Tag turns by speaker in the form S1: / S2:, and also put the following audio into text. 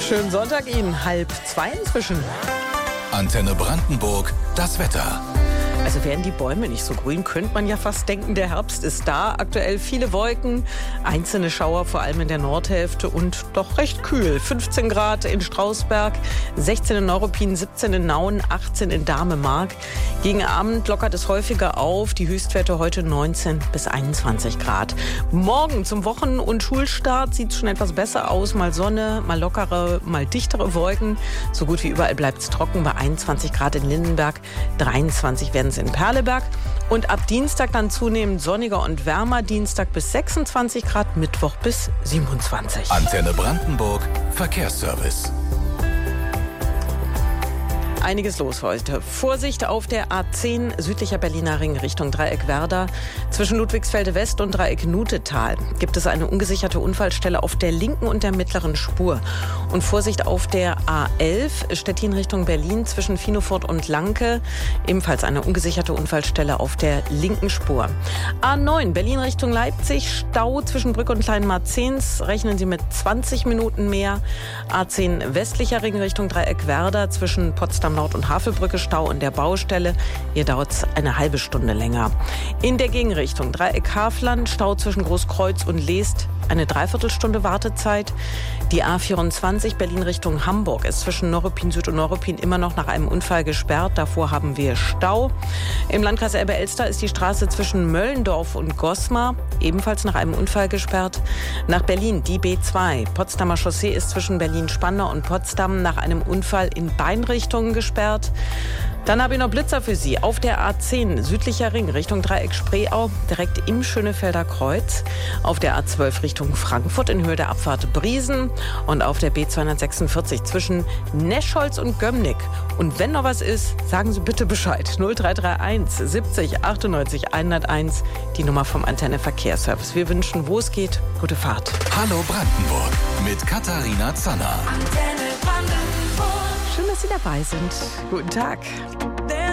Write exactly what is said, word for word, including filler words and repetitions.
S1: Schönen Sonntag Ihnen, halb zwei inzwischen.
S2: Antenne Brandenburg, das Wetter.
S1: Also wären die Bäume nicht so grün, könnte man ja fast denken, der Herbst ist da. Aktuell viele Wolken, einzelne Schauer, vor allem in der Nordhälfte und doch recht kühl. fünfzehn Grad in Strausberg, sechzehn in Neuruppin, siebzehn in Nauen, achtzehn in Dahme-Mark. Gegen Abend lockert es häufiger auf, die Höchstwerte heute neunzehn bis einundzwanzig Grad. Morgen zum Wochen- und Schulstart sieht es schon etwas besser aus. Mal Sonne, mal lockere, mal dichtere Wolken. So gut wie überall bleibt es trocken bei einundzwanzig Grad in Lindenberg, dreiundzwanzig werden es in Perleberg. Und ab Dienstag dann zunehmend sonniger und wärmer. Dienstag bis sechsundzwanzig Grad, Mittwoch bis siebenundzwanzig.
S2: Antenne Brandenburg, Verkehrsservice.
S1: Einiges los heute. Vorsicht auf der A zehn südlicher Berliner Ring Richtung Dreieck Werder. Zwischen Ludwigsfelde West und Dreieck Nutetal gibt es eine ungesicherte Unfallstelle auf der linken und der mittleren Spur. Und Vorsicht auf der A elf Stettin Richtung Berlin zwischen Finofurt und Lanke. Ebenfalls eine ungesicherte Unfallstelle auf der linken Spur. A neun Berlin Richtung Leipzig. Stau zwischen Brück und Kleinmarzens. Rechnen Sie mit zwanzig Minuten mehr. A zehn westlicher Ring Richtung Dreieck Werder zwischen Potsdam Nord und Havelbrücke, Stau in der Baustelle. Hier dauert es eine halbe Stunde länger. In der Gegenrichtung Dreieck Hafland, Stau zwischen Großkreuz und Leest, eine Dreiviertelstunde Wartezeit. Die A vierundzwanzig Berlin Richtung Hamburg ist zwischen Neuruppin Süd und Neuruppin immer noch nach einem Unfall gesperrt. Davor haben wir Stau. Im Landkreis Elbe-Elster ist die Straße zwischen Möllendorf und Gosmar ebenfalls nach einem Unfall gesperrt. Nach Berlin die B zwei. Potsdamer Chaussee ist zwischen Berlin-Spandau und Potsdam nach einem Unfall in beiden Richtungen gesperrt. Dann habe ich noch Blitzer für Sie. Auf der A zehn südlicher Ring Richtung Dreieck Spreeau, direkt im Schönefelder Kreuz. Auf der A zwölf Richtung Frankfurt in Höhe der Abfahrt Briesen. Und auf der B zweihundertsechsundvierzig zwischen Neschholz und Gömmnick. Und wenn noch was ist, sagen Sie bitte Bescheid. null drei drei eins siebzig achtundneunzig hunderteins, die Nummer vom Antenne Verkehrsservice. Wir wünschen, wo es geht, gute Fahrt.
S2: Hallo Brandenburg mit Katharina Zanner.
S1: Schön, dass Sie dabei sind. Guten Tag.